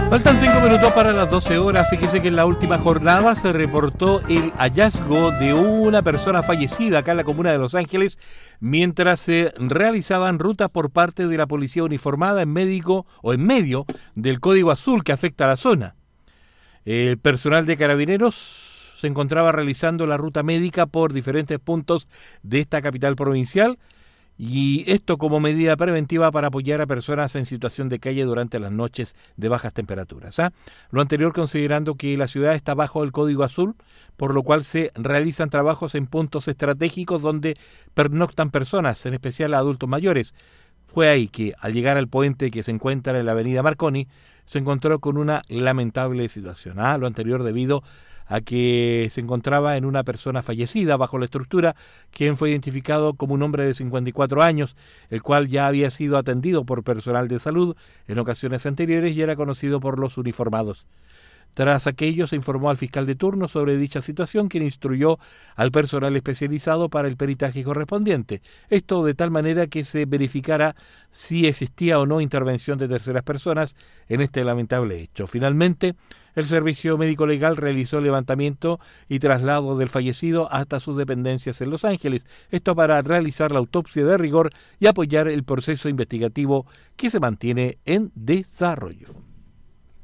Faltan 5 minutos para las 12 horas. Fíjese que en la última jornada se reportó el hallazgo de una persona fallecida acá en la comuna de Los Ángeles mientras se realizaban rutas por parte de la policía uniformada en medio del código azul que afecta a la zona. El personal de carabineros se encontraba realizando la ruta médica por diferentes puntos de esta capital provincial, y esto como medida preventiva para apoyar a personas en situación de calle durante las noches de bajas temperaturas. Lo anterior considerando que la ciudad está bajo el código azul, por lo cual se realizan trabajos en puntos estratégicos donde pernoctan personas, en especial adultos mayores. Fue ahí que, al llegar al puente que se encuentra en la avenida Marconi, se encontró con una lamentable situación. Lo anterior debido a que se encontraba en una persona fallecida bajo la estructura, quien fue identificado como un hombre de 54 años, el cual ya había sido atendido por personal de salud en ocasiones anteriores y era conocido por los uniformados. Tras aquello se informó al fiscal de turno sobre dicha situación, quien instruyó al personal especializado para el peritaje correspondiente. Esto de tal manera que se verificara si existía o no intervención de terceras personas en este lamentable hecho. Finalmente, el Servicio Médico Legal realizó el levantamiento y traslado del fallecido hasta sus dependencias en Los Ángeles, esto para realizar la autopsia de rigor y apoyar el proceso investigativo que se mantiene en desarrollo.